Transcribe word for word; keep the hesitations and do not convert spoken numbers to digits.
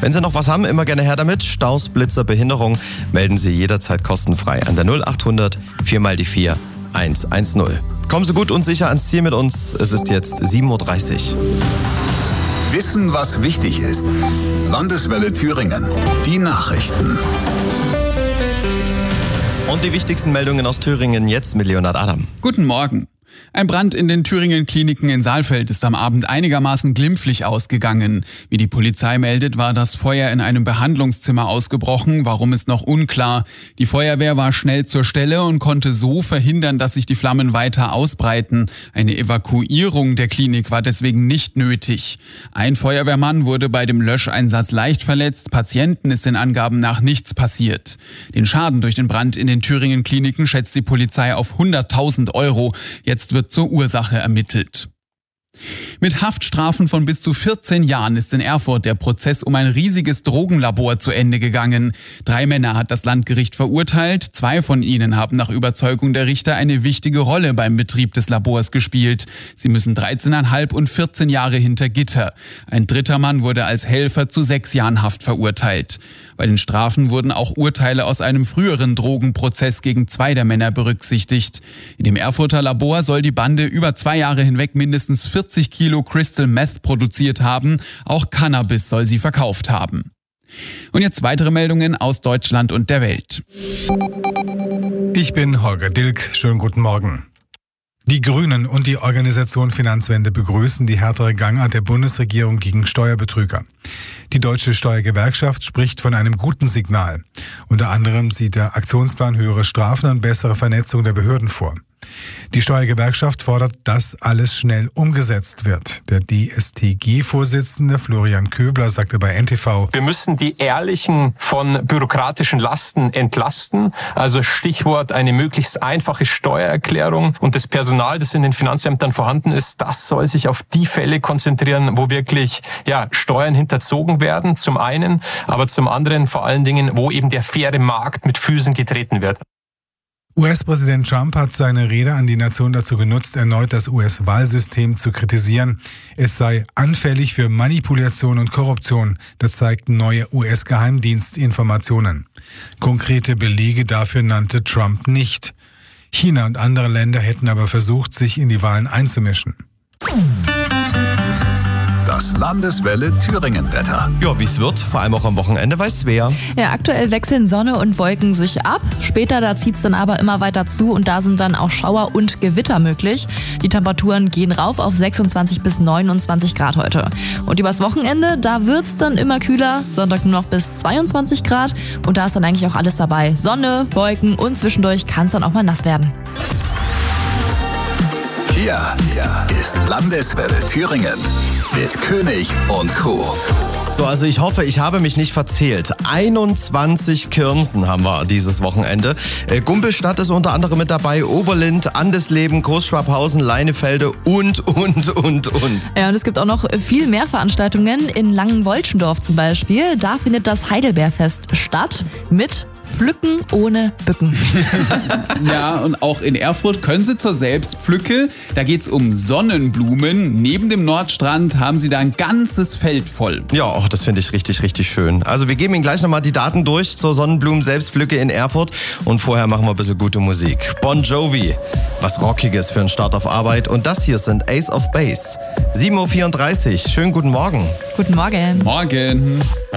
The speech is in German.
Wenn Sie noch was haben, immer gerne her damit. Staus, Blitzer, Behinderung, melden Sie jederzeit kostenfrei an der null acht hundert vier mal die vier eins eins null. Kommen Sie gut und sicher ans Ziel mit uns. Es ist jetzt sieben Uhr dreißig. Wissen, was wichtig ist. Landeswelle Thüringen. Die Nachrichten. Und die wichtigsten Meldungen aus Thüringen jetzt mit Leonhard Adam. Guten Morgen. Ein Brand in den Thüringen-Kliniken in Saalfeld ist am Abend einigermaßen glimpflich ausgegangen. Wie die Polizei meldet, war das Feuer in einem Behandlungszimmer ausgebrochen. Warum ist noch unklar. Die Feuerwehr war schnell zur Stelle und konnte so verhindern, dass sich die Flammen weiter ausbreiten. Eine Evakuierung der Klinik war deswegen nicht nötig. Ein Feuerwehrmann wurde bei dem Löscheinsatz leicht verletzt. Patienten ist den Angaben nach nichts passiert. Den Schaden durch den Brand in den Thüringen-Kliniken schätzt die Polizei auf hunderttausend Euro. Jetzt wird zur Ursache ermittelt. Mit Haftstrafen von bis zu vierzehn Jahren ist in Erfurt der Prozess um ein riesiges Drogenlabor zu Ende gegangen. Drei Männer hat das Landgericht verurteilt. Zwei von ihnen haben nach Überzeugung der Richter eine wichtige Rolle beim Betrieb des Labors gespielt. Sie müssen dreizehneinhalb und vierzehn Jahre hinter Gitter. Ein dritter Mann wurde als Helfer zu sechs Jahren Haft verurteilt. Bei den Strafen wurden auch Urteile aus einem früheren Drogenprozess gegen zwei der Männer berücksichtigt. In dem Erfurter Labor soll die Bande über zwei Jahre hinweg mindestens vierzig Kilo Crystal Meth produziert haben. Auch Cannabis soll sie verkauft haben. Und jetzt weitere Meldungen aus Deutschland und der Welt. Ich bin Holger Dilk. Schönen guten Morgen. Die Grünen und die Organisation Finanzwende begrüßen die härtere Gangart der Bundesregierung gegen Steuerbetrüger. Die Deutsche Steuergewerkschaft spricht von einem guten Signal. Unter anderem sieht der Aktionsplan höhere Strafen und bessere Vernetzung der Behörden vor. Die Steuergewerkschaft fordert, dass alles schnell umgesetzt wird. Der D S T G-Vorsitzende Florian Köbler sagte bei N T V: Wir müssen die Ehrlichen von bürokratischen Lasten entlasten. Also Stichwort eine möglichst einfache Steuererklärung. Und das Personal, das in den Finanzämtern vorhanden ist, das soll sich auf die Fälle konzentrieren, wo wirklich ja, Steuern hinterzogen werden, zum einen, aber zum anderen vor allen Dingen, wo eben der faire Markt mit Füßen getreten wird. U S-Präsident Trump hat seine Rede an die Nation dazu genutzt, erneut das U S-Wahlsystem zu kritisieren. Es sei anfällig für Manipulation und Korruption. Das zeigten neue U S-Geheimdienstinformationen. Konkrete Belege dafür nannte Trump nicht. China und andere Länder hätten aber versucht, sich in die Wahlen einzumischen. Das Landeswelle Thüringen-Wetter. Ja, wie es wird, vor allem auch am Wochenende, weiß wer. Ja, aktuell wechseln Sonne und Wolken sich ab. Später, da zieht es dann aber immer weiter zu und da sind dann auch Schauer und Gewitter möglich. Die Temperaturen gehen rauf auf sechsundzwanzig bis neunundzwanzig Grad heute. Und übers Wochenende, da wird es dann immer kühler. Sonntag nur noch bis zweiundzwanzig Grad und da ist dann eigentlich auch alles dabei. Sonne, Wolken und zwischendurch kann es dann auch mal nass werden. Hier ist Landeswelle Thüringen mit König und Co. So, also ich hoffe, ich habe mich nicht verzählt. einundzwanzig Kirmsen haben wir dieses Wochenende. Äh, Gumpelstadt ist unter anderem mit dabei, Oberlind, Andesleben, Großschwabhausen, Leinefelde und, und, und, und. Ja, und es gibt auch noch viel mehr Veranstaltungen. In Langenwoltschendorf zum Beispiel. Da findet das Heidelbeerfest statt mit Pflücken ohne Bücken. Ja, und auch in Erfurt können Sie zur Selbstpflücke. Da geht's um Sonnenblumen. Neben dem Nordstrand haben Sie da ein ganzes Feld voll. Ja, auch das finde ich richtig, richtig schön. Also wir geben Ihnen gleich nochmal die Daten durch zur Sonnenblumen-Selbstpflücke in Erfurt. Und vorher machen wir ein bisschen gute Musik. Bon Jovi, was Rockiges für einen Start auf Arbeit. Und das hier sind Ace of Base. sieben Uhr vierunddreißig. Schönen guten Morgen. Guten Morgen. Morgen.